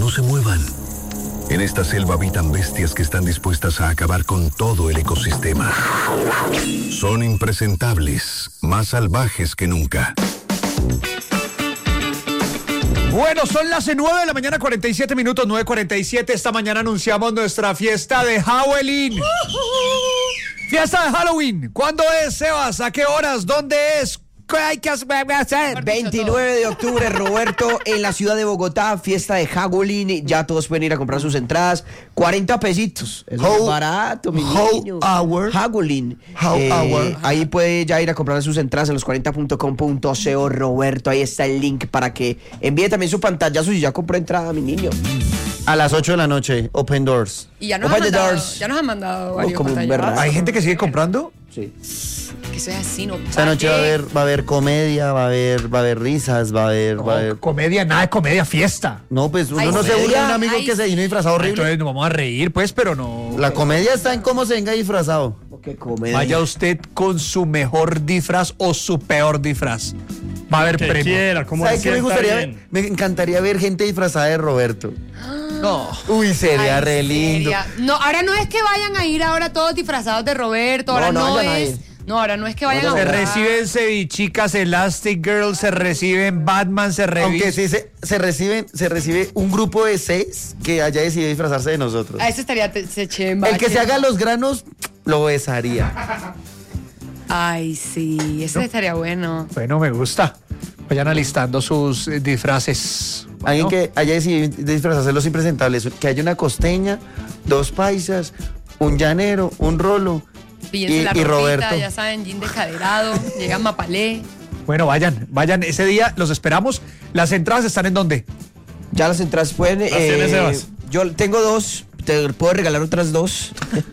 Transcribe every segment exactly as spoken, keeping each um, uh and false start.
no se muevan. En esta selva habitan bestias que están dispuestas a acabar con todo el ecosistema. Son impresentables, más salvajes que nunca. Bueno, son las nueve de la mañana, cuarenta y siete minutos, nueve cuarenta y siete. Esta mañana anunciamos nuestra fiesta de Halloween. Fiesta de Halloween. ¿Cuándo es, Sebas? ¿A qué horas? ¿Dónde es? ¿Qué hay que hacer? veintinueve de octubre, Roberto, en la ciudad de Bogotá, fiesta de Halloween. Ya todos pueden ir a comprar sus entradas. cuarenta pesitos. Eso How, es barato, mi how niño. Hour. Halloween. How Eh, hour. ahí puede ya ir a comprar sus entradas en los cuarenta punto com punto co, Roberto. Ahí está el link para que envíe también su pantallazo si ya compró entrada, mi niño. A las ocho de la noche, Open Doors. Y ya nos, Open han the mandado, doors. ya nos han mandado Oh, varios como un pantallazos. berraco. ¿Hay gente que sigue comprando? Sí. Que eso es así, no Esta noche va a haber, va a haber comedia, va a haber, va a haber risas, va a haber, No, va a haber. comedia, nada de comedia, fiesta. No, pues uno Ay, no se sí. burla de un amigo Ay, que se vino disfrazado horrible. Entonces nos vamos a reír, pues, pero no. La comedia está en cómo se venga disfrazado. Qué comedia. Vaya usted con su mejor disfraz o su peor disfraz. Va a haber Que premio. quiera, como ¿Sabes se qué me sienta gustaría? bien. Me encantaría ver gente disfrazada de Roberto. No. Uy, sería Ay, re lindo. seria. No, ahora no es que vayan a ir ahora todos disfrazados de Roberto, ahora No, no, no vayan a es. ir. No, ahora no es que vayan No, a Se no, jugar. reciben cevichicas, Elastic Girl, se reciben Batman, se Aunque reciben. sí se, se reciben, se recibe un grupo de seis que haya decidido disfrazarse de nosotros. A eso estaría te- se chemba. El que se haga los granos lo besaría. Ay, sí, eso estaría bueno. Bueno, me gusta. Vayan alistando sus eh, disfraces. Alguien Bueno, que haya decidido disfrazarse de los impresentables, que haya una costeña, dos paisas, un llanero, un rolo. Píllense Y- la y ropita, Roberto. ya saben, jean descaderado, llegan mapalé. Bueno, vayan, vayan. Ese día los esperamos. ¿Las entradas están en dónde? Ya las entradas pueden. ¿Las tienes, Sebas? Yo tengo dos. Te puedo regalar otras dos.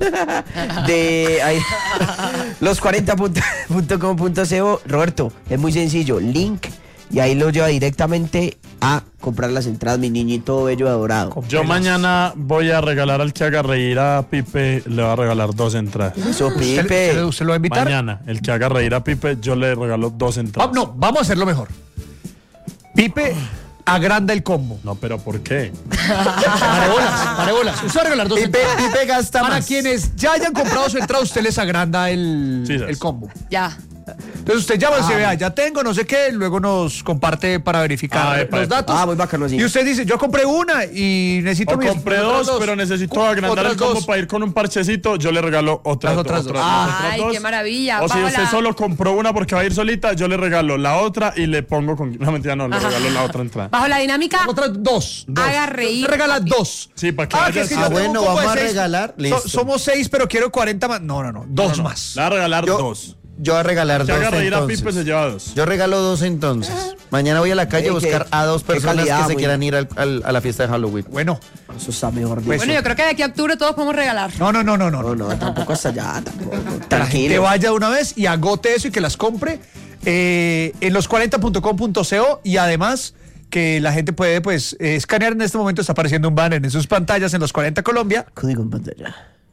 De ahí. Los cuarenta punto com punto co. Roberto, es muy sencillo. Link. Y ahí lo lleva directamente a comprar las entradas, mi niñito bello adorado. Yo mañana voy a regalar al que haga reír a Pipe, le voy a regalar dos entradas. Eso, ¿Usted, Pipe. usted- usted lo va a invitar? Mañana, el que haga reír a Pipe, yo le regalo dos Va- entradas. no, vamos a hacerlo mejor. Pipe agranda el combo. No, pero ¿por qué? Parebolas, parebolas. Usted va a regalar dos Pipe, entradas. Pipe gasta Para más. quienes ya hayan comprado su entrada, usted les agranda el, Sí, sabes. el combo. Ya. Entonces usted llama y dice, vea, ya tengo, no sé qué, luego nos comparte para verificar Ah, epa, los epa. datos. Ah, muy bacano, sí. Y usted dice, yo compré una y necesito O mis- compré otras dos, pero necesito Cu- agrandar otras el combo dos. para ir con un parchecito, yo le regalo otras, Las otras do- dos. otras Ay, dos. qué maravilla. O si Paola. usted solo compró una porque va a ir solita, yo le regalo la otra y le pongo con... No, mentira, no, le regalo la otra entrada. Bajo la dinámica, Otras dos. dos. Haga reír Usted regala a Pi- dos. Sí, para que Ah, vaya que es que así. yo Ah, tengo un bueno, combo de vamos a seis. regalar, So- listo. somos seis, pero quiero cuarenta más. No, no, no. Dos No, no, más. Le voy a regalar Yo- dos. Yo voy a regalar Que dos haga reír a entonces. Pipe se lleva dos. Yo regalo dos entonces. Mañana voy a la calle Ey, a buscar qué- a dos qué personas calidad, que se muy quieran ir al- al- a la fiesta de Halloween. Bueno. Eso está mejor. Pues- bueno, yo creo que de aquí a octubre todos podemos regalar. No, no, no, no, no. No, no, tampoco hasta allá, tampoco. Que la gente Tranquilo. vaya de una vez y agote eso y que las compre eh, en los cuarenta punto com punto co y además que la gente puede pues eh, escanear. En este momento está apareciendo un banner en sus pantallas en los cuarenta Colombia Código en pantalla.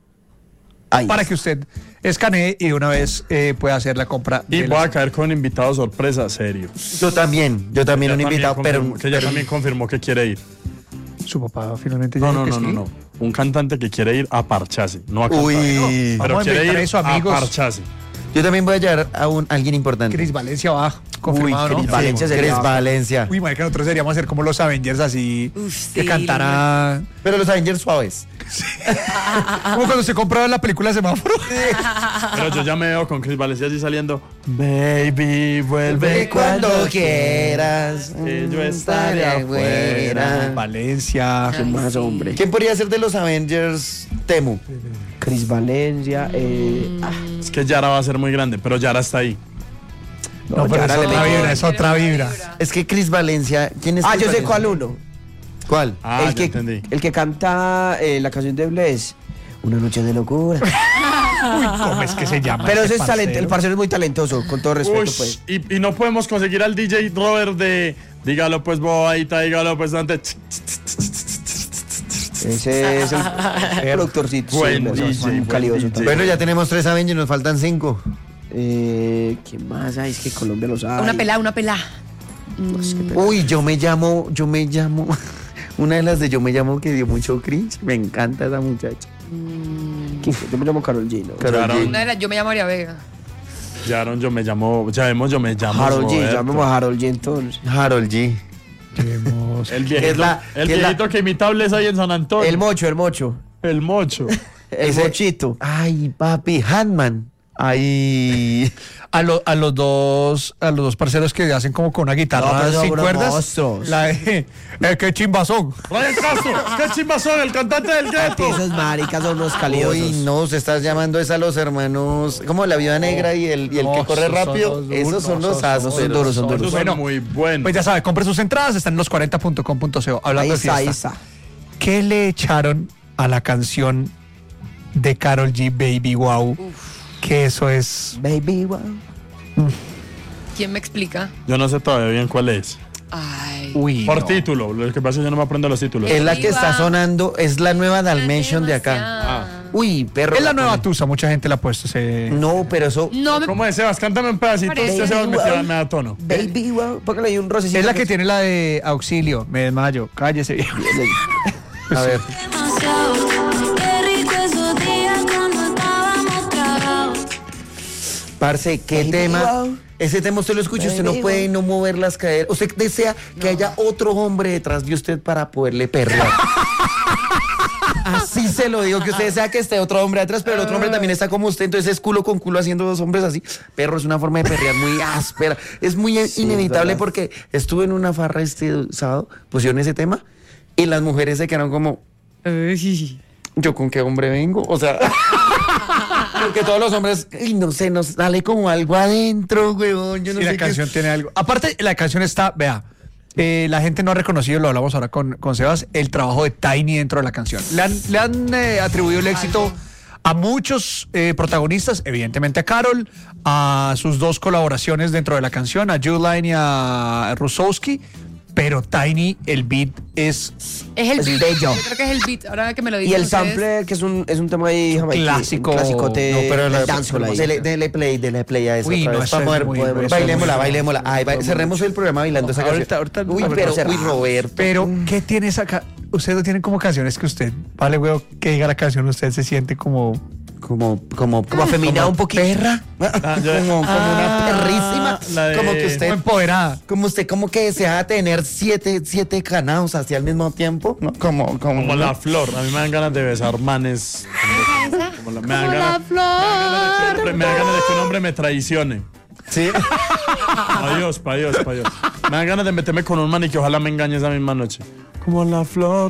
Ahí. para que usted escanee y de una vez eh, pueda hacer la compra. Y de voy las- a caer con invitado sorpresa, serio. Yo también, yo también Ya un invitado, pero, confirmó- Que ya pero- también confirmó que quiere ir. Su papá finalmente No, dijo no, que no, sí. no, no. Un cantante que quiere ir a parcharse, no a cantar. Uy, Pero Vamos a quiere invitar ir eso, amigos. a parcharse. yo también voy a llevar a un alguien importante. Cris Valencia va confirmado, Uy, ¿no? Cris Valencia Sí, sería- Cris Valencia. Uy, marica, nosotros seríamos hacer como los Avengers así, Uf, que sí, cantará Pero los Avengers suaves. como cuando se compraba la película Semáforo. Pero yo ya me veo con Chris Valencia así saliendo. Baby, vuelve Ve cuando quieras. que yo estaré afuera. Valencia. ¿Qué más, hombre? ¿Quién podría ser de los Avengers Temu? Cris Valencia. Eh, Mm. ah, Es que Yara va a ser muy grande, pero Yara está ahí. No, pero es Yara le otra metió- vibra, es otra vibra. Es que Cris Valencia. ¿Quién es Ah, Chris yo sé Valencia? cuál uno. ¿Cuál? Ah, el, ya que, entendí. el que canta eh, la canción de Bless. Una noche de locura. Uy, ¿cómo es que se llama? Pero ese ese es talento, el parcero? parcero es muy talentoso, con todo respeto, Ush, pues. y, y no podemos conseguir al D J Robert de dígalo pues bobadita, dígalo pues antes. Ese es el, el productorcito. Buen sí, D J, es muy buen calioso D J. también. Bueno, ya tenemos tres Avengers, nos faltan cinco. Eh, ¿Quién más hay? Es que Colombia los sabe. Una pelá, una pelá. Pues, qué pena. Uy, yo me llamo, yo me llamo. Una de las de Yo me llamo que dio mucho cringe. Me encanta esa muchacha. ¿Quién fue? Yo me llamo Karol G, ¿no? Karol Claro. G. Una era, yo me llamo María Vega. Llaron, yo me llamo, llamemos, yo me llamo. Harold G, Roberto. llamemos a Harold G entonces. Harold G. El viejito, Es la- el que es la- viejito que imita a Bless ahí en San Antonio. El mocho, el mocho. El mocho. El Ese- mochito. Ay, papi, Handman. Ay. A, lo- a los dos a los dos parceros que hacen como con una No, guitarra pero son sin unos cuerdas. monstruos. La de, eh, qué chimbazón. Ryan Castro, qué chimbazón, el cantante del Papi, gueto. esos maricas son unos caliosos. Uy, no, se estás llamando es a los hermanos, como la viuda negra y el, y el No, que corre esos son rápido. los Esos duros, son no, los son- ásperos. son duros, son duros. Esos Bueno, son muy buenos. Pues ya sabe, compre sus entradas, están en los cuarenta punto com punto co. Hablando Ahí de está, fiesta. ahí está. ¿Qué le echaron a la canción de Karol G, Baby Wow? Que eso es... Baby, wow. ¿Quién me explica? Yo no sé todavía bien cuál es. Ay. Uy, Por no. título, lo que pasa es que yo no me aprendo los títulos. Es la que está sonando, es la nueva Dalmatian de acá. Demasiado. Uy, perro. Es la nueva Tusa, mucha gente la ha puesto. Se... No, pero eso. No me ¿Cómo es, Sebas? Cántame un pedacito. Parece- Este Sebas me, tira- me da tono. Baby, wow. Póngale ahí un rocecito. Es la que tiene la de auxilio, me desmayo, cállese viejo. A ver. Demasiado. Qué rico esos días cuando estábamos tragados. Parce, qué Baby, tema. wow. Ese tema usted lo escucha, usted no Baby, puede wow. no mover las caderas. Usted desea que haya otro hombre detrás de usted para poderle perrear. Así se lo digo, que usted desea que esté otro hombre atrás, pero el otro hombre también está como usted, entonces es culo con culo haciendo dos hombres así. Perro, es una forma de perrear muy áspera. Es muy inevitable verdad. porque estuve en una farra este sábado, pusieron ese tema y las mujeres se quedaron como, Ay. ¿yo con qué hombre vengo? O sea, porque todos los hombres, y no sé, nos sale como algo adentro, huevón. Yo no Y sé la qué canción es. tiene algo. Aparte, la canción está, vea, eh, la gente no ha reconocido, lo hablamos ahora con, con Sebas, el trabajo de Tiny dentro de la canción. Le han, le han eh, atribuido el éxito a muchos eh, protagonistas, evidentemente a Karol, a sus dos colaboraciones dentro de la canción, a Juline y a Rusowski, pero Tiny, el beat es Es el Es beat. bello. Yo creo que es el beat. Ahora que me lo Y dicen el ustedes. sample, que es un, es un tema ahí, jamaiquí, clásico. un clasicote No, pero la, del dancehall ahí. dele, dele play, dele play a eso Uy, otra no, vez. eso Para es poder, muy- podemos- eso es bailémosla, muy- bailémosla. Ay, ba- cerremos el programa bailando esa Ahorita- canción. ahorita- uy, ahorita pero, cerramos. uy, Roberto. Pero, ¿qué tiene esa ca- usted no tiene como canciones que usted, vale, weón, que diga la canción, usted se siente como... Como, como, Como afeminado un poquito. Perra. Ah, yo- como, como Ah, una perrísima. la de- Como que como usted, empoderada. como usted, como que desea tener siete, siete canados así al mismo tiempo, ¿no? Como, como, Como la flor. A mí me dan ganas de besar manes. Como la- me dan ganas- me dan ganas de que un hombre- me dan ganas de que un hombre me traicione. Sí. Pa' Dios, pa' Dios, pa' Dios. Me dan ganas de meterme con un man y que ojalá me engañe esa misma noche. Como la flor